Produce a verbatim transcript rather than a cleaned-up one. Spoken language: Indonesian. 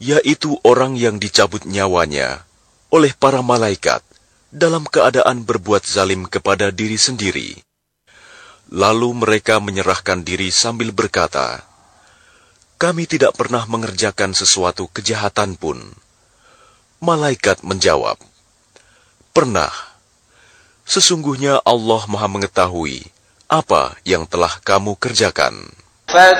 yaitu orang yang dicabut nyawanya oleh para malaikat dalam keadaan berbuat zalim kepada diri sendiri. Lalu mereka menyerahkan diri sambil berkata, "Kami tidak pernah mengerjakan sesuatu kejahatan pun." Malaikat menjawab, "Pernah. Sesungguhnya Allah Maha mengetahui apa yang telah kamu kerjakan." فاتوا